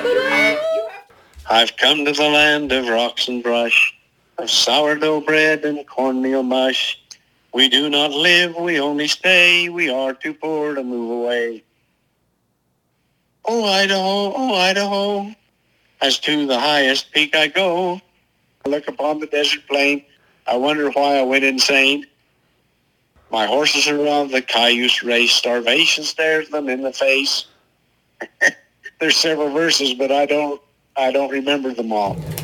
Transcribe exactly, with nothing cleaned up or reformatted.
I've come to the land of rocks and brush, of sourdough bread and cornmeal mush. We do not live, we only stay. We are too poor to move away. Oh, Idaho, oh, Idaho, as to the highest peak I go. I look upon the desert plain. I wonder why I went insane. My horses are of the cayuse race. Starvation stares them in the face. There's several verses, but I don't, I don't remember them all.